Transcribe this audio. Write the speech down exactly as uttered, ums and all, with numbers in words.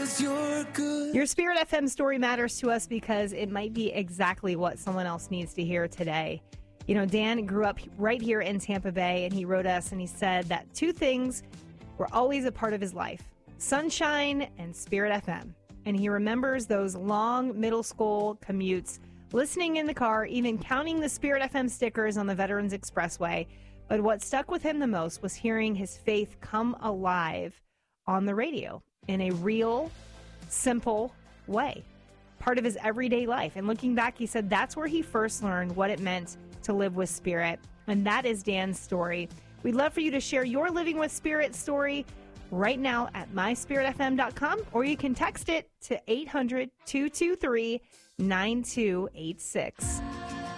'cause you're good. Your Spirit F M story matters to us because it might be exactly what someone else needs to hear today. You know, Dan grew up right here in Tampa Bay, and he wrote us and he said that two things were always a part of his life: sunshine and Spirit F M. And he remembers those long middle school commutes, listening in the car, even counting the Spirit F M stickers on the Veterans Expressway. But what stuck with him the most was hearing his faith come alive on the radio in a real, simple way, part of his everyday life. And looking back, he said that's where he first learned what it meant to live with Spirit. And that is Dan's story. We'd love for you to share your Living with Spirit story right now at my spirit f m dot com, or you can text it to eight hundred, two two three, nine two eight six.